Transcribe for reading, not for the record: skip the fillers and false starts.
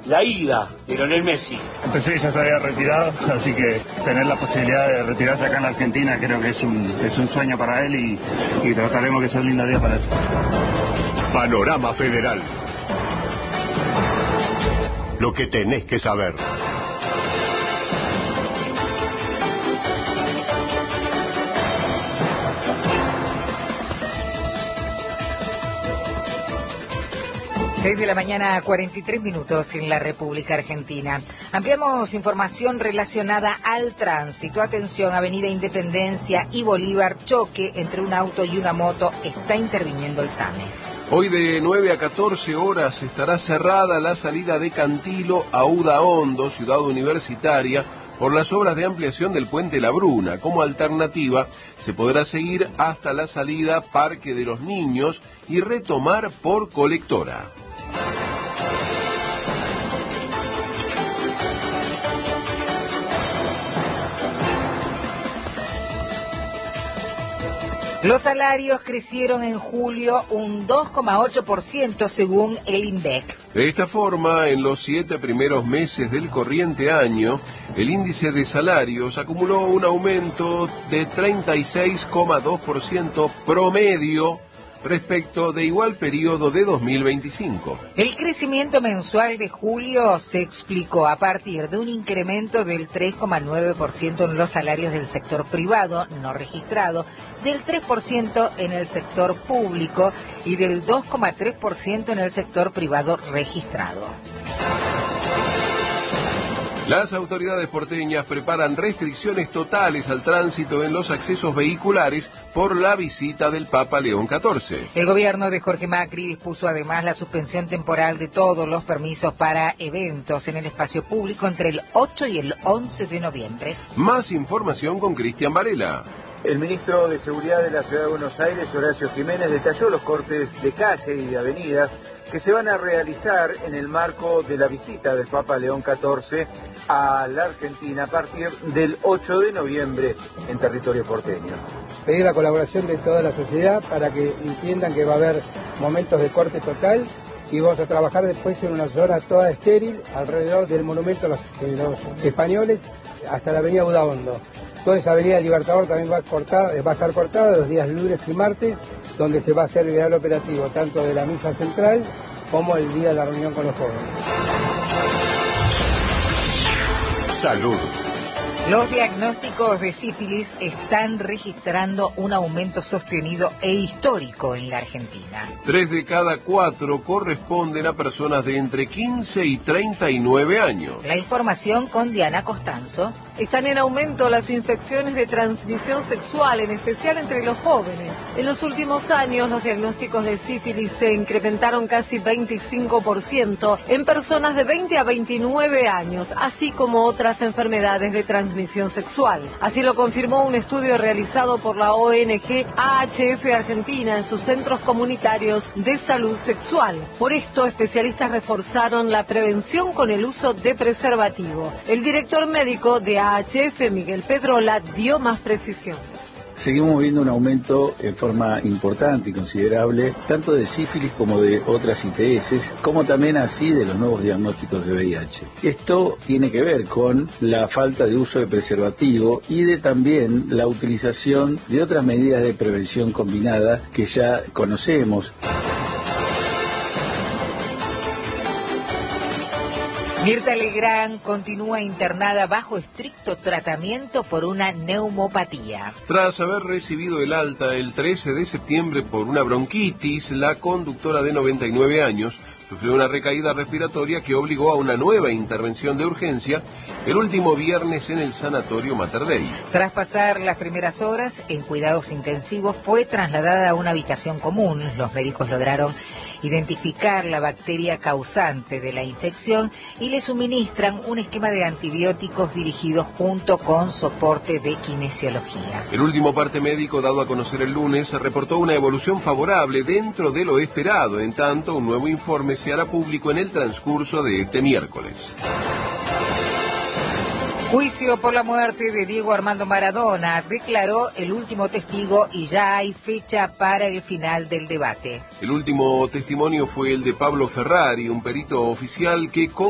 la ida de Lionel Messi. Pensé que ya se había retirado, así que tener la posibilidad de retirarse acá en Argentina creo que es un sueño para él y trataremos que sea un lindo día para él. Panorama Federal. Lo que tenés que saber. Seis de la mañana, 43 minutos en la República Argentina. Ampliamos información relacionada al tránsito. Atención, Avenida Independencia y Bolívar, choque entre un auto y una moto. Está interviniendo el SAME. Hoy de 9 a 14 horas estará cerrada la salida de Cantilo a Udaondo, ciudad universitaria, por las obras de ampliación del puente La Bruna. Como alternativa, se podrá seguir hasta la salida Parque de los Niños y retomar por Colectora. Los salarios crecieron en julio un 2,8% según el INDEC. De esta forma, en los 7 primeros meses del corriente año, el índice de salarios acumuló un aumento de 36,2% promedio respecto de igual periodo de 2025. El crecimiento mensual de julio se explicó a partir de un incremento del 3,9% en los salarios del sector privado no registrado, del 3% en el sector público y del 2,3% en el sector privado registrado. Las autoridades porteñas preparan restricciones totales al tránsito en los accesos vehiculares por la visita del Papa León XIV. El gobierno de Jorge Macri dispuso además la suspensión temporal de todos los permisos para eventos en el espacio público entre el 8 y el 11 de noviembre. Más información con Cristian Varela. El ministro de Seguridad de la Ciudad de Buenos Aires, Horacio Jiménez, detalló los cortes de calle y de avenidas que se van a realizar en el marco de la visita del Papa León XIV a la Argentina a partir del 8 de noviembre en territorio porteño. Pedir la colaboración de toda la sociedad para que entiendan que va a haber momentos de corte total y vamos a trabajar después en una zona toda estéril alrededor del monumento de los españoles hasta la avenida Udaondo. Toda esa avenida Libertador también va a estar cortada los días lunes y martes, donde se va a hacer el gran operativo, tanto de la misa central como el día de la reunión con los jóvenes. Salud. Los diagnósticos de sífilis están registrando un aumento sostenido e histórico en la Argentina. 3 de cada 4 corresponden a personas de entre 15 y 39 años. La información con Diana Costanzo. Están en aumento las infecciones de transmisión sexual, en especial entre los jóvenes. En los últimos años, los diagnósticos de sífilis se incrementaron casi 25% en personas de 20 a 29 años, así como otras enfermedades de transmisión sexual. Así lo confirmó un estudio realizado por la ONG AHF Argentina en sus centros comunitarios de salud sexual. Por esto, especialistas reforzaron la prevención con el uso de preservativo. El director médico de AHF, Miguel Pedrola, dio más precisiones. Seguimos viendo un aumento en forma importante y considerable, tanto de sífilis como de otras ITS, como también así de los nuevos diagnósticos de VIH. Esto tiene que ver con la falta de uso de preservativo y de también la utilización de otras medidas de prevención combinada que ya conocemos. Mirta Legrand continúa internada bajo estricto tratamiento por una neumopatía. Tras haber recibido el alta el 13 de septiembre por una bronquitis, la conductora de 99 años sufrió una recaída respiratoria que obligó a una nueva intervención de urgencia el último viernes en el sanatorio Mater Dei. Tras pasar las primeras horas en cuidados intensivos, fue trasladada a una habitación común. Los médicos lograron identificar la bacteria causante de la infección y le suministran un esquema de antibióticos dirigidos junto con soporte de kinesiología. El último parte médico dado a conocer el lunes reportó una evolución favorable dentro de lo esperado. En tanto, un nuevo informe se hará público en el transcurso de este miércoles. Juicio por la muerte de Diego Armando Maradona, declaró el último testigo y ya hay fecha para el final del debate. El último testimonio fue el de Pablo Ferrari, un perito oficial que